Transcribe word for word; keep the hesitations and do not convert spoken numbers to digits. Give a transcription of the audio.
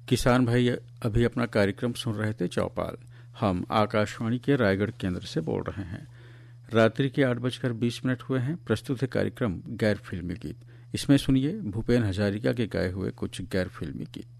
किसान भाई अभी अपना कार्यक्रम सुन रहे थे चौपाल। हम आकाशवाणी के रायगढ़ केंद्र से बोल रहे हैं। रात्रि के आठ बजकर बीस मिनट हुए हैं। प्रस्तुत है कार्यक्रम गैर फिल्मी गीत। इसमें सुनिए भूपेन हजारिका के गाए हुए कुछ गैर फिल्मी गीत।